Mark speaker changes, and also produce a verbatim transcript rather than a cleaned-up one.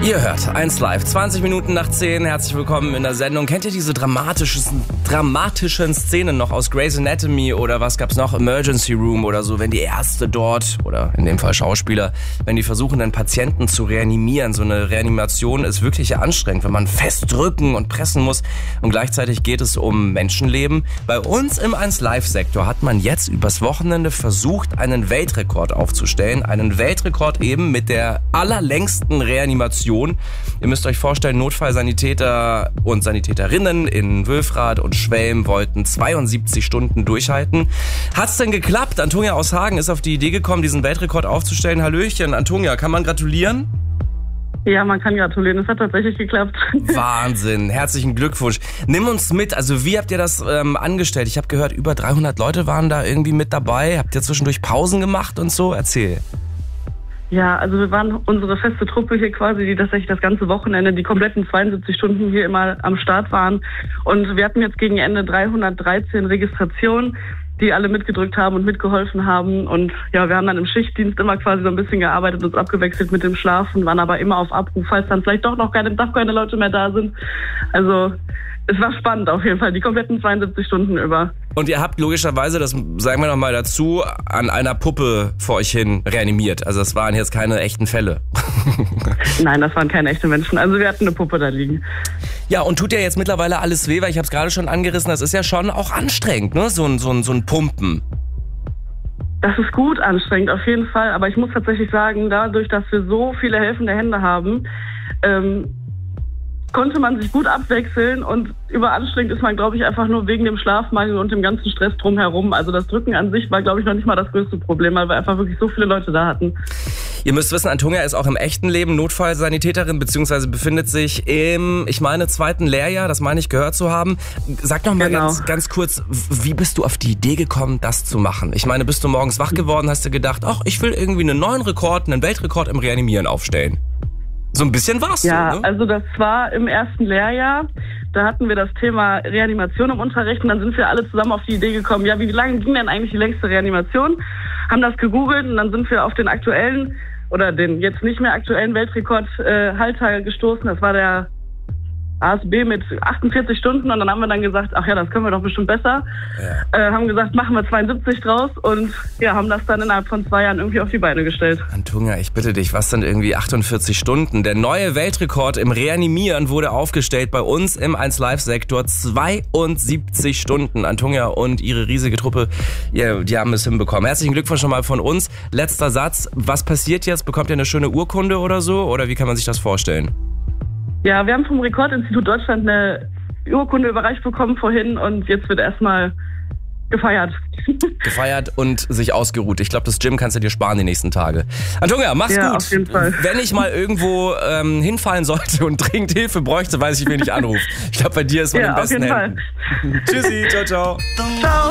Speaker 1: Ihr hört eins Live, zwanzig Minuten nach zehn. Herzlich willkommen in der Sendung. Kennt ihr diese dramatischen, dramatischen Szenen noch aus Grey's Anatomy oder was gab's noch? Emergency Room oder so, wenn die Ärzte dort, oder in dem Fall Schauspieler, wenn die versuchen, einen Patienten zu reanimieren. So eine Reanimation ist wirklich anstrengend, wenn man fest drücken und pressen muss. Und gleichzeitig geht es um Menschenleben. Bei uns im eins Live-Sektor hat man jetzt übers Wochenende versucht, einen Weltrekord aufzustellen. Einen Weltrekord eben mit der allerlängsten Reanimation. Ihr müsst euch vorstellen, Notfallsanitäter und Sanitäterinnen in Wülfrath und Schwelm wollten zweiundsiebzig Stunden durchhalten. Hat's denn geklappt? Antonia aus Hagen ist auf die Idee gekommen, diesen Weltrekord aufzustellen. Hallöchen, Antonia, kann man gratulieren?
Speaker 2: Ja, man kann gratulieren. Es hat tatsächlich geklappt.
Speaker 1: Wahnsinn, herzlichen Glückwunsch. Nimm uns mit, also wie habt ihr das ähm, angestellt? Ich habe gehört, über dreihundert Leute waren da irgendwie mit dabei. Habt ihr zwischendurch Pausen gemacht und so? Erzähl.
Speaker 2: Ja, also wir waren unsere feste Truppe hier quasi, die tatsächlich das ganze Wochenende, die kompletten zweiundsiebzig Stunden hier immer am Start waren. Und wir hatten jetzt gegen Ende dreihundertdreizehn Registrationen, die alle mitgedrückt haben und mitgeholfen haben. Und ja, wir haben dann im Schichtdienst immer quasi so ein bisschen gearbeitet, uns abgewechselt mit dem Schlafen, waren aber immer auf Abruf, falls dann vielleicht doch noch keine, doch keine Leute mehr da sind. Also es war spannend auf jeden Fall, die kompletten zweiundsiebzig Stunden über.
Speaker 1: Und ihr habt logischerweise, das sagen wir noch mal dazu, an einer Puppe vor euch hin reanimiert. Also das waren jetzt keine echten Fälle.
Speaker 2: Nein, das waren keine echten Menschen. Also wir hatten eine Puppe da liegen.
Speaker 1: Ja, und tut ja jetzt mittlerweile alles weh, weil ich habe es gerade schon angerissen, das ist ja schon auch anstrengend, ne? So ein, so ein, so ein Pumpen.
Speaker 2: Das ist gut anstrengend, auf jeden Fall. Aber ich muss tatsächlich sagen, dadurch, dass wir so viele helfende Hände haben, ähm, konnte man sich gut abwechseln und überanstrengend ist man, glaube ich, einfach nur wegen dem Schlafmangel und dem ganzen Stress drumherum. Also das Drücken an sich war, glaube ich, noch nicht mal das größte Problem, weil wir einfach wirklich so viele Leute da hatten.
Speaker 1: Ihr müsst wissen, Antonia ist auch im echten Leben Notfallsanitäterin, beziehungsweise befindet sich im, ich meine, zweiten Lehrjahr, das meine ich gehört zu haben. Sag noch mal
Speaker 2: genau.
Speaker 1: ganz, ganz kurz, wie bist du auf die Idee gekommen, das zu machen? Ich meine, bist du morgens wach geworden, hast du gedacht, ach, ich will irgendwie einen neuen Rekord, einen Weltrekord im Reanimieren aufstellen? So ein bisschen war's
Speaker 2: ja,
Speaker 1: so, ne?
Speaker 2: Also das war im ersten Lehrjahr. Da hatten wir das Thema Reanimation im Unterricht und dann sind wir alle zusammen auf die Idee gekommen, ja, wie lange ging denn eigentlich die längste Reanimation? Haben das gegoogelt und dann sind wir auf den aktuellen oder den jetzt nicht mehr aktuellen Weltrekordhalter äh, gestoßen. Das war der A S B mit achtundvierzig Stunden und dann haben wir dann gesagt, ach ja, das können wir doch bestimmt besser. Ja. Äh, haben gesagt, machen wir zweiundsiebzig draus und ja, haben das dann innerhalb von zwei Jahren irgendwie auf die Beine gestellt.
Speaker 1: Antonia, ich bitte dich, was sind irgendwie achtundvierzig Stunden? Der neue Weltrekord im Reanimieren wurde aufgestellt bei uns im eins Live-Sektor. zweiundsiebzig Stunden. Antonia und ihre riesige Truppe, ja, die haben es hinbekommen. Herzlichen Glückwunsch schon mal von uns. Letzter Satz, was passiert jetzt? Bekommt ihr eine schöne Urkunde oder so? Oder wie kann man sich das vorstellen?
Speaker 2: Ja, wir haben vom Rekordinstitut Deutschland eine Urkunde überreicht bekommen vorhin und jetzt wird erstmal gefeiert.
Speaker 1: Gefeiert und sich ausgeruht. Ich glaube, das Gym kannst du dir sparen die nächsten Tage. Antonia, mach's
Speaker 2: ja,
Speaker 1: gut.
Speaker 2: Auf jeden Fall.
Speaker 1: Wenn ich mal irgendwo ähm, hinfallen sollte und dringend Hilfe bräuchte, weiß ich, wen ich anrufe. Ich glaube, bei dir ist man
Speaker 2: ja,
Speaker 1: im besten
Speaker 2: auf jeden
Speaker 1: Händen.
Speaker 2: Fall.
Speaker 1: Tschüssi, ciao, ciao.
Speaker 2: Ciao.